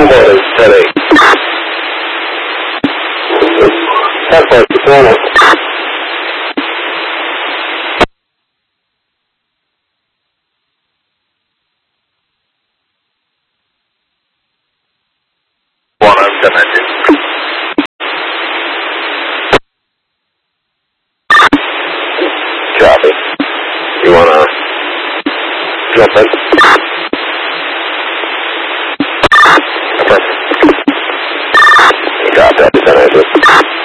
Keyboard is steady. That's the corner. One on dimension. Copy. You wanna jump in? Perfect. You got that,